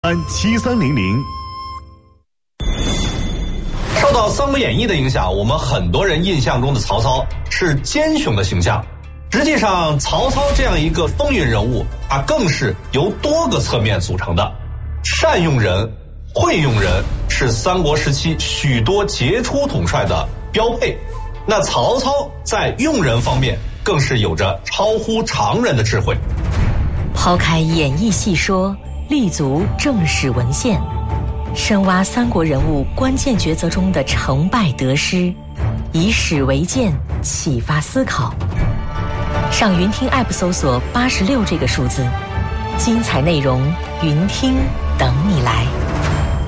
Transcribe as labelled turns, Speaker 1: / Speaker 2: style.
Speaker 1: 7300。
Speaker 2: 受到《三国演义》的影响，我们很多人印象中的曹操是奸雄的形象。实际上，曹操这样一个风云人物，他更是由多个侧面组成的。善用人、会用人是三国时期许多杰出统帅的标配。那曹操在用人方面更是有着超乎常人的智慧。
Speaker 3: 抛开演义细说，立足正史文献，深挖三国人物关键抉择中的成败得失，以史为鉴，启发思考。上云听 App 搜索86这个数字，精彩内容云听等你来。